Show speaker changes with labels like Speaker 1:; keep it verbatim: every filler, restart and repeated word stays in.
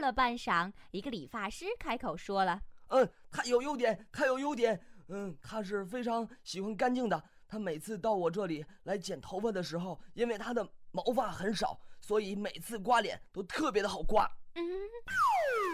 Speaker 1: 了半晌，一个理发师开口说了：
Speaker 2: 嗯，他有优点，他有优点。嗯，他是非常喜欢干净的。他每次到我这里来剪头发的时候，因为他的毛发很少，所以每次刮脸都特别的好刮。
Speaker 1: 嗯。